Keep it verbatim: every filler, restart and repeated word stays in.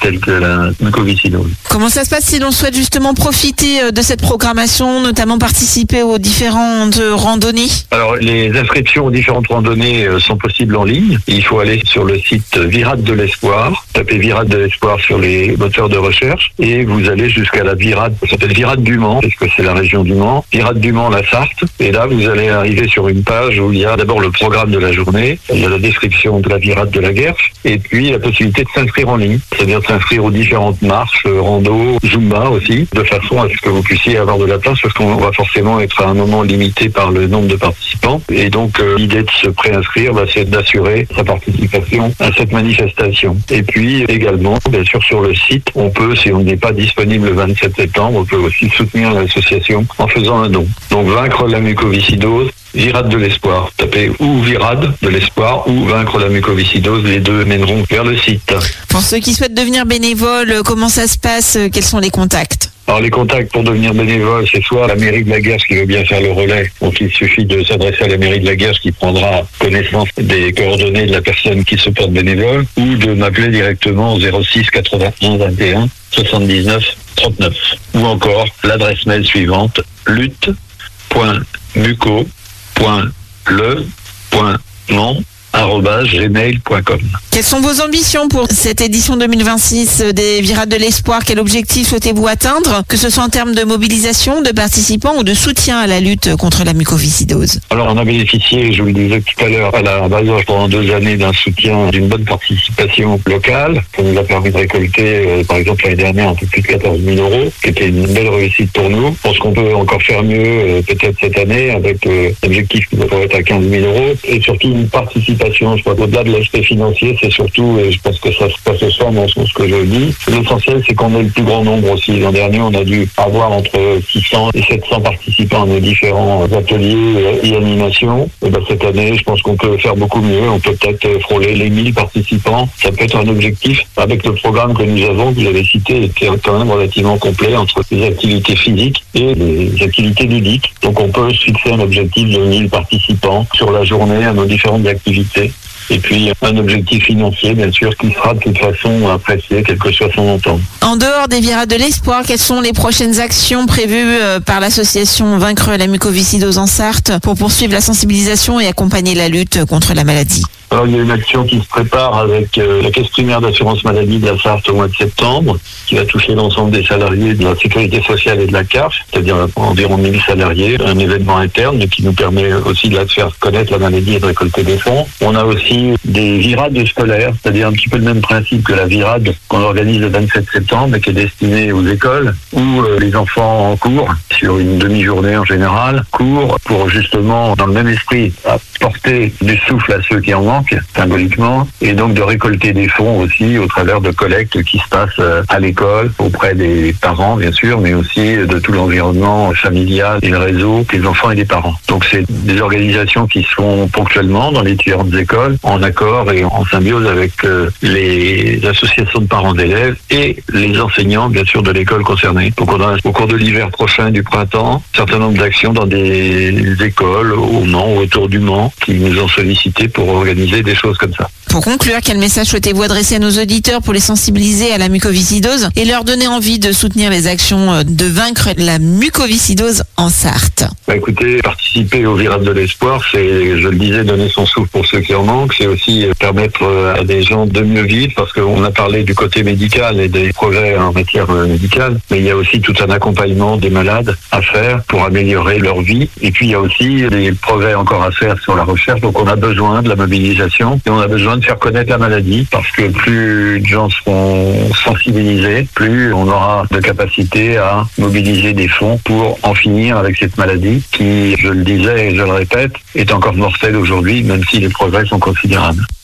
telles que la mucoviscidose. Comment ça se passe si l'on souhaite justement profiter de cette programmation, notamment participer aux différentes randonnées? Alors, les inscriptions aux différentes randonnées sont possibles en ligne. Il faut aller sur le site Virade de l'Espoir, taper Virade de l'Espoir sur les moteurs de recherche et vous allez jusqu'à la Virade, ça s'appelle Virade du Mans, parce que c'est la région du Mans, Virade du Mans, la Sarthe. Et là, vous allez arriver sur une page où il y a d'abord le programme de la journée, il y a la description de la Virade de la Guerche, et puis la possibilité de s'inscrire en ligne, c'est-à-dire de s'inscrire aux différentes marches, rando, Zumba aussi, de façon à ce que vous puissiez avoir de la place, parce qu'on va forcément être à un moment limité par le nombre de participants. Et donc, euh, l'idée de se préinscrire, bah, c'est d'assurer sa participation à cette manifestation. Et puis, également, bien sûr, sur le site, on peut, si on n'est pas disponible le vingt-sept septembre, on peut aussi soutenir l'association en faisant un don. Donc, vaincre la mucoviscidose, Virade de l'Espoir. Tapez ou Virade de l'Espoir ou vaincre la mucoviscidose, les deux mèneront vers le site. Pour ceux qui souhaitent devenir bénévoles, comment ça se passe? Quels sont les contacts? Alors les contacts pour devenir bénévole, c'est soit la mairie de la Guerche qui veut bien faire le relais, donc il suffit de s'adresser à la mairie de la Guerche qui prendra connaissance des coordonnées de la personne qui se porte bénévole, ou de m'appeler directement au zéro six quatre-vingt-un vingt et un soixante-dix-neuf trente-neuf. Ou encore l'adresse mail suivante, lutte point muco point le point mans arobase gmail point com. Quelles sont vos ambitions pour cette édition deux mille vingt-six des Virades de l'Espoir? Quel objectif souhaitez-vous atteindre, que ce soit en termes de mobilisation, de participants ou de soutien à la lutte contre la mucoviscidose? Alors on a bénéficié, je vous le disais tout à l'heure, à la Bazoche pendant deux années d'un soutien, d'une bonne participation locale. Ça nous a permis de récolter, euh, par exemple l'année dernière, un peu plus de quatorze mille euros, qui était une belle réussite pour nous. Je pense qu'on peut encore faire mieux euh, peut-être cette année avec euh, l'objectif qui devrait être à quinze mille euros et surtout une participation. Je crois qu'au-delà de l'aspect financier, c'est surtout, et je pense que ça, ça se sent dans ce que je dis, l'essentiel c'est qu'on ait le plus grand nombre aussi. L'an dernier, on a dû avoir entre six cents et sept cents participants à nos différents ateliers et animations. Et ben, cette année, je pense qu'on peut faire beaucoup mieux. On peut peut-être frôler les mille participants. Ça peut être un objectif avec le programme que nous avons, que vous avez cité, qui est quand même relativement complet entre les activités physiques et les activités ludiques. Donc on peut se fixer un objectif de mille participants sur la journée à nos différentes activités. Et puis un objectif financier, bien sûr, qui sera de toute façon apprécié, quel que soit son montant. En dehors des Virades de l'Espoir, quelles sont les prochaines actions prévues par l'association Vaincre la mucoviscidose en Sarthe pour poursuivre la sensibilisation et accompagner la lutte contre la maladie? Alors, il y a une action qui se prépare avec euh, la caisse primaire d'assurance maladie de la Sarthe au mois de septembre, qui va toucher l'ensemble des salariés de la sécurité sociale et de la C A F, c'est-à-dire environ mille salariés, un événement interne, mais qui nous permet aussi de faire connaître la maladie et de récolter des fonds. On a aussi des virades scolaires, c'est-à-dire un petit peu le même principe que la virade qu'on organise le vingt-sept septembre et qui est destinée aux écoles, où euh, les enfants en cours, sur une demi-journée en général, courent pour justement, dans le même esprit, apporter du souffle à ceux qui en manquent, symboliquement, et donc de récolter des fonds aussi au travers de collectes qui se passent à l'école, auprès des parents bien sûr, mais aussi de tout l'environnement familial et le réseau des enfants et des parents. Donc c'est des organisations qui se font ponctuellement dans les différentes écoles, en accord et en symbiose avec euh, les associations de parents d'élèves et les enseignants bien sûr de l'école concernée. Donc on a au cours de l'hiver prochain, du printemps, un certain nombre d'actions dans des écoles au Mans ou autour du Mans qui nous ont sollicité pour organiser des choses comme ça. Pour conclure, quel message souhaitez-vous adresser à nos auditeurs pour les sensibiliser à la mucoviscidose et leur donner envie de soutenir les actions de vaincre la mucoviscidose en Sarthe? Bah écoutez, participer au Virade de l'Espoir, c'est, je le disais, donner son souffle pour ceux qui en manquent, c'est aussi permettre à des gens de mieux vivre, parce qu'on a parlé du côté médical et des progrès en matière médicale, mais il y a aussi tout un accompagnement des malades à faire pour améliorer leur vie. Et puis il y a aussi des progrès encore à faire sur la recherche, donc on a besoin de la mobilisation et on a besoin de faire connaître la maladie, parce que plus de gens seront sensibilisés, plus on aura de capacité à mobiliser des fonds pour en finir avec cette maladie qui, je le disais et je le répète, est encore mortelle aujourd'hui, même si les progrès sont considérables.